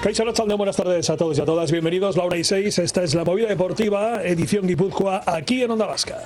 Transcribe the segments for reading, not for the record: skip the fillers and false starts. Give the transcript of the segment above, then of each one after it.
Kaixo Arratsaldeon, buenas tardes a todos y a todas. Bienvenidos, la 1:06. Esta es la Movida Deportiva, edición Guipúzcoa, aquí en Onda Vasca.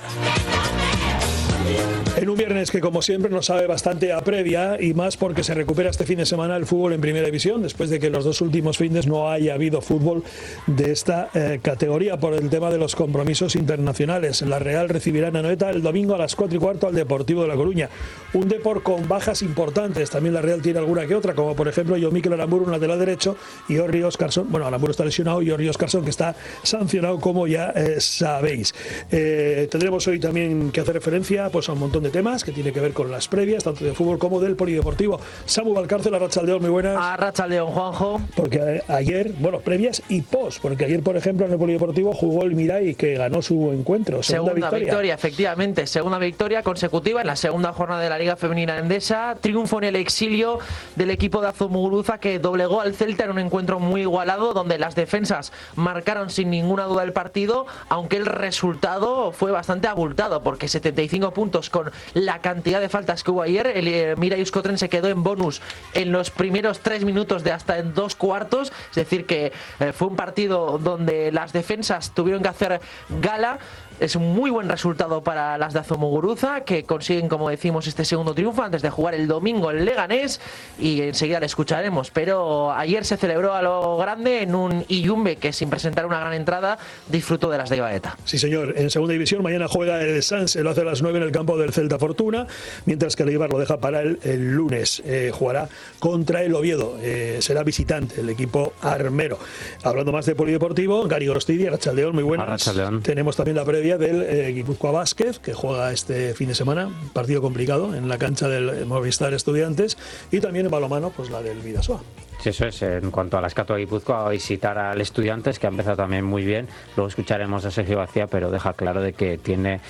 En un viernes que, como siempre, nos sabe bastante a previa, y más porque se recupera este fin de semana el fútbol en Primera División, después de que los dos últimos fines no haya habido fútbol de esta categoría por el tema de los compromisos internacionales. La Real recibirá en Anoeta el domingo a las 4:15 al Deportivo de La Coruña. Un Depor con bajas importantes. También la Real tiene alguna que otra, como por ejemplo Jon Mikel Aramburu, un lateral derecho, y Orri Óscarsson. Bueno, Aramburu está lesionado y Orri Óscarsson, que está sancionado, como ya sabéis. Tendremos hoy también que hacer referencia pues a un montón de temas que tiene que ver con las previas, tanto de fútbol como del polideportivo. Samu Valcárcel, Arratsaldeon, muy buenas. Arratsaldeon, Juanjo. Porque ayer, bueno, previas y post, porque ayer, por ejemplo, en el polideportivo jugó el Mirai, que ganó su encuentro. Segunda victoria, efectivamente, segunda victoria consecutiva en la segunda jornada de la Liga Femenina Endesa. Triunfo en el exilio del equipo de Azomuguruza, que doblegó al Celta en un encuentro muy igualado, donde las defensas marcaron sin ninguna duda el partido, aunque el resultado fue bastante abultado, porque 75 puntos con la cantidad de faltas que hubo ayer. El Mirai Euskotren se quedó en bonus en los primeros 3 minutos de hasta en 2 cuartos, es decir que fue un partido donde las defensas tuvieron que hacer gala. Es un muy buen resultado para las de Azomuguruza, que consiguen, como decimos, este segundo triunfo antes de jugar el domingo en Leganés, y enseguida le escucharemos. Pero ayer se celebró a lo grande en un Iyumbe que, sin presentar una gran entrada, disfrutó de las de Ibaeta. Sí, señor. En segunda división mañana juega el Sanse, lo hace a las 9 en el campo del Celta Fortuna, mientras que el Eibar lo deja para el lunes. Jugará contra el Oviedo. Será visitante el equipo armero. Hablando más de polideportivo, Gary Gorostidi, Arratsaldeon, muy buenas. Arratsaldeon. Tenemos también la previa del Guipúzcoa Basket, que juega este fin de semana, un partido complicado en la cancha del Movistar Estudiantes, y también en balonmano, pues la del Bidasoa. Sí, eso es. En cuanto a la Escato de Guipúzcoa, a visitar al Estudiantes, que ha empezado también muy bien. Luego escucharemos a Sergio García, pero deja claro de que tiene,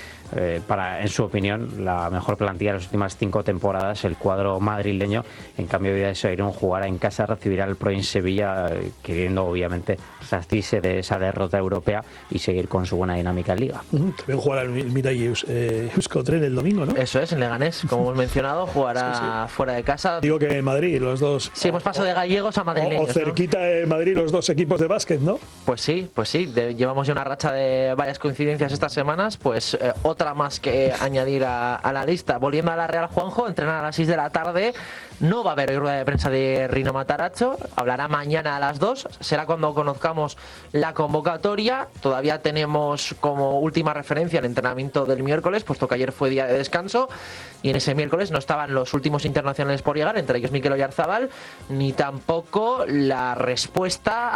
en su opinión, la mejor plantilla de las últimas 5 temporadas, el cuadro madrileño. En cambio, Bidasoa jugará en casa, recibirá el Pro en Sevilla, queriendo obviamente resarcirse de esa derrota europea y seguir con su buena dinámica en Liga. También jugará el Mirai Euskotren el domingo, ¿no? Eso es, en Leganés, como hemos mencionado, jugará fuera de casa. Digo que en Madrid, los dos. Sí, hemos pasado de gallegos a madrileños. O cerquita de Madrid, los dos equipos de básquet, ¿no? Pues sí. Llevamos ya una racha de varias coincidencias estas semanas, pues otra más que añadir a la lista. Volviendo a la Real, Juanjo, entrenar a las 6 de la tarde. No va a haber hoy rueda de prensa de Rino Matarazzo, hablará mañana a las 2, será cuando conozcamos la convocatoria. Todavía tenemos como última referencia el entrenamiento del miércoles, puesto que ayer fue día de descanso, y en ese miércoles no estaban los últimos internacionales por llegar, entre ellos Mikel Oyarzabal, ni tampoco la respuesta